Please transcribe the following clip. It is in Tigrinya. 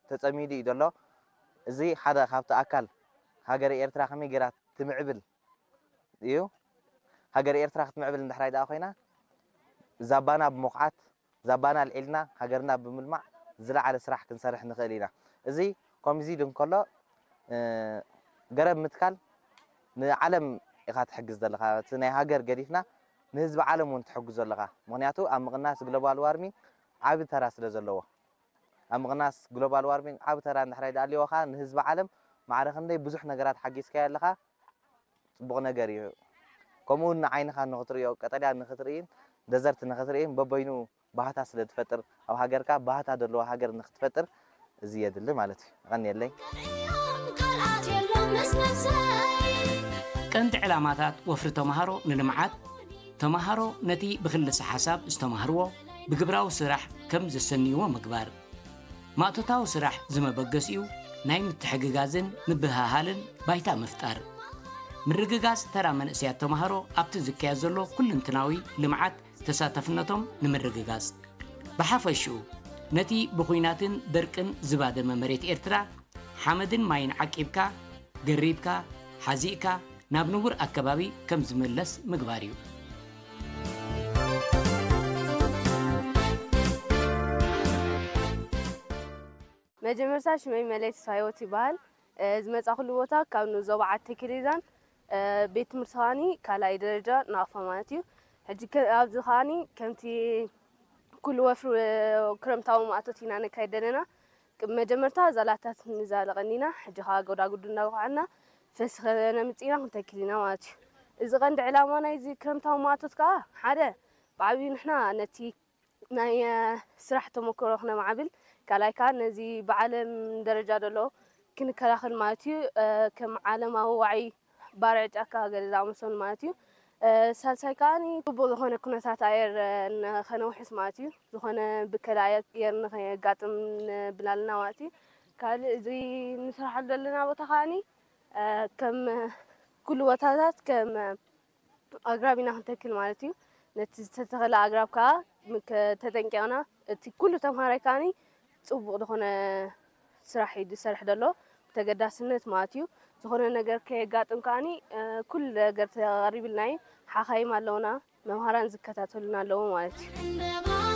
ተጸሚዱ እዩ ዘሎ እዚ ሓደ ካብቲ ኣካል ሃገር ኤርትራ ከመይ ጌራ ትምዕብል እዩ ሃገር ኤርትራ ክትምዕብል እንድሕር ዳ ኮይና ዛባና ብመኹዓት ዛባና ልዒልና ሃገርና ብምልማዕ ዝለዓለ ስራሕ ክንሰርሕ ንኽእል ኢና እዚ ከምዚ ኢሉ እንከሎ ገረብ ምትካል ንዓለም ኢኻ ትሕግዝ ዘለኻ እቲ ናይ ሃገር ገዲፍና ንህዝቢ ዓለም እውን ትሕግዝ ዘለኻ ምክንያቱ ኣብ ምቕናስ ግሎባል ዋርሚንግ ዓቢ ተራ ስለ ዘለዎ ኣብ ምቕናስ ግሎባል ዋርሚንግ ዓቢ ተራ እንድሕር ዳልዮኻ ንህዝቢ ዓለም ማዕረ ክንደይ ብዙሕ ነገራት ሓጊዝካ ኣለኻ ጽቡቕ ነገር እዩ ከምኡ ንዓይንኻ ንኽትሪኦ ቀጠልያ ንኽትርእን ደዘርት ንኽትርእን በበይኑ ባህታ ስለ ትፈጥር ኣብ ሃገርካ ባህታ ዘለዎ ሃገር ንኽትፈጥር እዚ የድሊ ማለት እዩ ቀኒየለይ ቀንዲ ዕላማታት ወፍሪ ተምሃሮ ንልምዓት ተምሃሮ ነቲ ብክልሲ ሓሳብ ዝተምሃርዎ ብግብራዊ ስራሕ ከም ዘሰንይዎ ምግባር ማእቶታዊ ስራሕ ዝመበገስ እዩ ናይ ምትሕግጋዝን ምብሃሃልን ባይታ ምፍጣር ምርግጋዝ ተራ መንእስያት ተምሃሮ ኣብቲ ዝካየድ ዘሎ ኩልንትናዊ ልምዓት ተሳተፍነቶም ንምርግጋዝ ብሓፈሽኡ ነቲ ብኹይናትን ደርቅን ዝባደመ መሬት ኤርትራ ሓመድን ማይን ዓቂብካ ገሪብካ ሓዚእካ ናብ ንቡር ኣከባቢ ከም ዝመለስ ምግባር እዩ መጀመርታ ሽመይ መለይት ሳይወት ይባሃል ዝመጻኹሉ ቦታ ካብ ዞባ ዓዲ ክሪዛን ቤት ትምህርትኻኒ ካልኣይ ደረጃ ናቕፋ ማለት እዩ ሕጂ ኣብዚ ኻኒ ከምቲ ኩሉ ወፍሪ ክረምታዊ ማእቶት ኢና ነካይድ ዘለና መጀመርታ ዛላታት ንዛለቐኒና ሕጂ ኻ ጎዳጉዱ እናጓዓና ፈስኸ ነምፂና ክንተክሊና ማለት እዩ እዚ ቀንዲ ዕላማ ናይዚ ክረምታዊ ማእቶት ከዓ ሓደ ብዓብዩ ንሕና ነቲ ናይ ስራሕ ተመክሮ ክነማዕብል ካልኣይ ከዓ ነዚ ብዓለም ደረጃ ዘሎ ክንከላኸል ማለት እዩ ከም ዓለማዊ ዋዕይ ባርዕ ጫካ ገለ ዝኣመሰሉ ማለት እዩ ሳልሳይ ከዓኒ ጽቡቕ ዝኾነ ኩነታት ኣየር ንኸነውሕስ ማለት እዩ ዝኾነ ብከላ ኣየር ንኸየጋጥም ብላልና ማለት እዩ ካልእ እዚ ንስራሓሉ ዘለና ቦታ ከዓኒ ከም ኩሉ ቦታታት ከም ኣግራብ ኢና ክንተክል ማለት እዩ ነቲ ዝተተኸለ ኣግራብ ከዓ ተጠንቂቕና እቲ ኩሉ ተምሃራይ ከዓኒ ጽቡቕ ዝኾነ ስራሕ እዩ ዝሰርሕ ዘሎ ብተገዳስነት ማለት እዩ ዝኾነ ነገር ከየጋጥም ከዓኒ ኩሉ ነገር ተቐሪብልና እዩ ሓኻይም ኣለውና መምሃራን ዝከታተሉና ኣለዎ ማለት እዩ